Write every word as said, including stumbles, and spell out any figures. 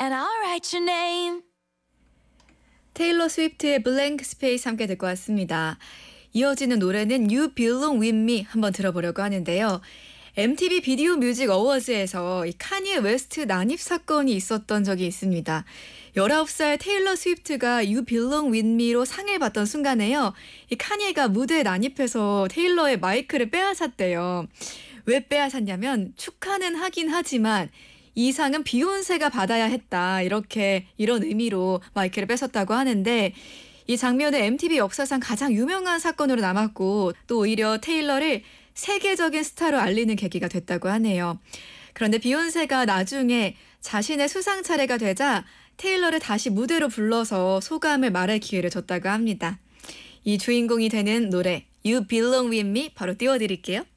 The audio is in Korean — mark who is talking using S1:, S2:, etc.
S1: and I'll write your name.
S2: 테일러 스위프트의 블랭크 스페이스 함께 듣고 왔습니다. 이어지는 노래는 You Belong With Me 한번 들어보려고 하는데요. 엠티비 비디오 뮤직 어워즈에서 이 카니에 웨스트 난입 사건이 있었던 적이 있습니다. 열아홉 살 테일러 스위프트가 You Belong With Me로 상을 받던 순간에요. 이 카니에가 무대에 난입해서 테일러의 마이크를 빼앗았대요. 왜 빼앗았냐면 축하는 하긴 하지만 이 상은 비욘세가 받아야 했다. 이렇게 이런 의미로 마이크를 뺏었다고 하는데 이 장면은 엠티비 역사상 가장 유명한 사건으로 남았고 또 오히려 테일러를 세계적인 스타로 알리는 계기가 됐다고 하네요. 그런데 비욘세가 나중에 자신의 수상 차례가 되자 테일러를 다시 무대로 불러서 소감을 말할 기회를 줬다고 합니다. 이 주인공이 되는 노래 You Belong With Me 바로 띄워드릴게요.